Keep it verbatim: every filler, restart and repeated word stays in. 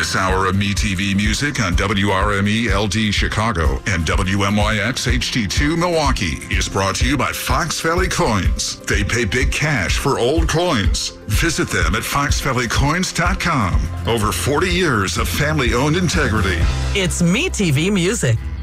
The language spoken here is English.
This hour of MeTV Music on W R M E L D Chicago and W M Y X H D two Milwaukee is brought to you by Fox Valley Coins. They pay big cash for old coins. Visit them at fox valley coins dot com. Over forty years of family-owned integrity. It's MeTV Music.